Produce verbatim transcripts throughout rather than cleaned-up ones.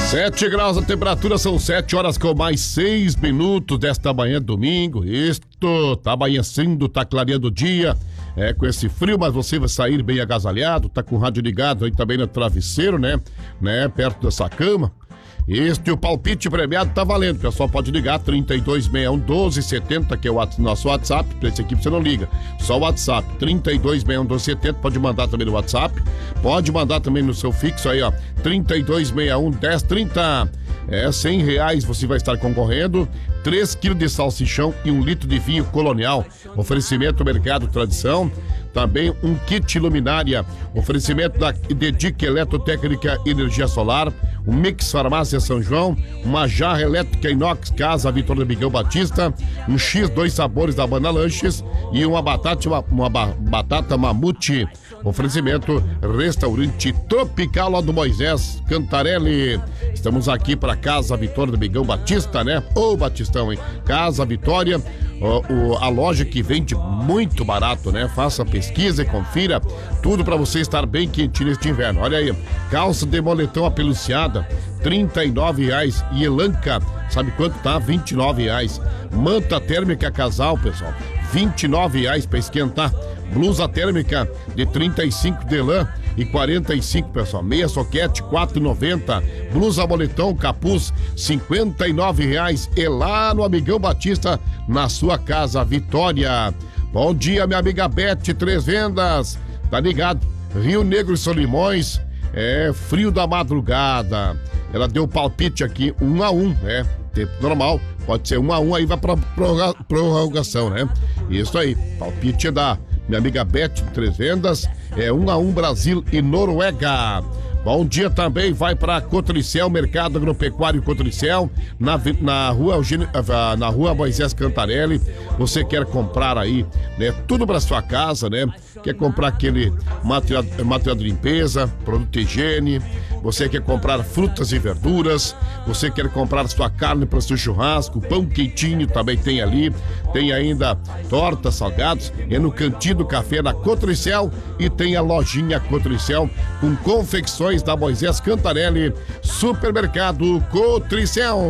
Sete graus a temperatura, são sete horas com mais seis minutos desta manhã, domingo. Isto tá amanhecendo, tá clareando o dia, é com esse frio, mas você vai sair bem agasalhado, tá com o rádio ligado aí também no travesseiro, né? né? Perto dessa cama. Este o palpite premiado tá valendo, o pessoal pode ligar trinta e dois, sessenta e um, doze setenta, que é o nosso WhatsApp, pra esse aqui você não liga, só o WhatsApp, trinta e dois, sessenta e um, doze setenta, pode mandar também no WhatsApp, pode mandar também no seu fixo aí, ó, trinta e dois, sessenta e um, dez trinta, é, cem reais você vai estar concorrendo, três quilos de salsichão e um litro de vinho Colonial, oferecimento Mercado Tradição, também um kit luminária, oferecimento da Dedica Eletrotécnica Energia Solar, um Mix Farmácia São João, uma jarra elétrica inox Casa Vitória Miguel Batista, um X dois sabores da Banda Lanches e uma batata, uma, uma ba, batata mamute. Oferecimento Restaurante Tropical lá do Moisés Cantarelli. Estamos aqui para Casa Vitória do Miguel Batista, né? Ô Batistão, hein? Casa Vitória, ó, ó, a loja que vende muito barato, né? Faça pesquisa e confira tudo para você estar bem quentinho neste inverno. Olha aí, calça de moletom apeluciada, trinta e nove reais. E Elanca, sabe quanto tá? vinte e nove reais. Manta térmica casal, pessoal, vinte e nove reais para esquentar. Blusa térmica de trinta e cinco de lã e quarenta e cinco, pessoal. Meia soquete, quatro e noventa. Blusa moletom, capuz, cinquenta e nove reais. E lá no Amigão Batista, na sua Casa Vitória. Bom dia, minha amiga Beth, Três Vendas. Tá ligado? Rio Negro e Solimões, é frio da madrugada. Ela deu palpite aqui, um a um, né? Tempo normal, pode ser um a um, aí vai pra prorrogação, né? Isso aí, palpite da minha amiga Beth, Três Vendas, é um a um Brasil e Noruega. Bom dia também vai para Cotricel, Mercado Agropecuário Cotricel, na, na, rua Eugênio, na rua Moisés Cantarelli. Você quer comprar aí, né? Tudo para sua casa, né? Quer comprar aquele material, material de limpeza, produto de higiene, você quer comprar frutas e verduras, você quer comprar sua carne para seu churrasco, pão quentinho também tem ali, tem ainda tortas, salgados, é no Cantinho do Café da Cotricel e tem a lojinha Cotricel com confecções da Moisés Cantarelli, Supermercado Cotricel.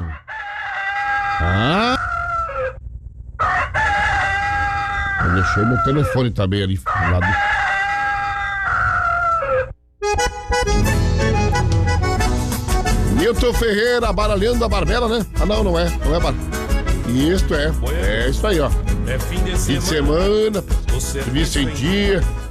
Ah! Eu deixei meu telefone também ali do lado. Milton Ferreira, baralhando a barbela, né? Ah, não, não é. Não é bar... Isto é. É isso aí, ó. É fim de semana. Fim de semana, serviço em dia.